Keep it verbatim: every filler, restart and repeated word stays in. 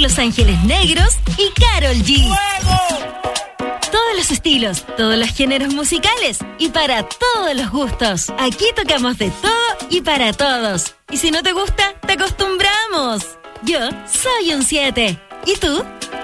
Los Ángeles Negros y Karol G. ¡Fuego! Todos los estilos, todos los géneros musicales y para todos los gustos. Aquí tocamos de todo y para todos. Y si no te gusta, te acostumbramos. Yo soy un siete. ¿Y tú?